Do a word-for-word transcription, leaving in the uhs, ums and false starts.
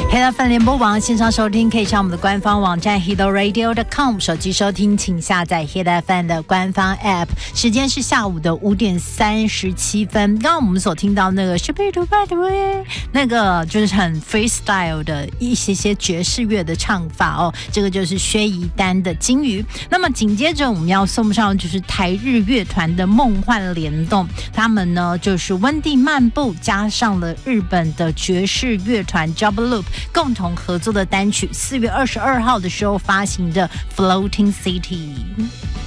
Hit F M 联播网线上收听，可以上我们的官方网站 hit radio dot com， 手机收听请下载 Hit F M 的官方 App。时间是下午的五点三十七分。刚刚我们所听到那个那个就是很 freestyle 的一些些爵士乐的唱法哦，这个就是薛怡丹的《金鱼》。那么紧接着我们要送上就是台日乐团的梦幻联动，他们呢就是温蒂漫步加上了日本的爵士乐团 Job Loop。共同合作的单曲，四月二十二号的时候发行的《Floating City》。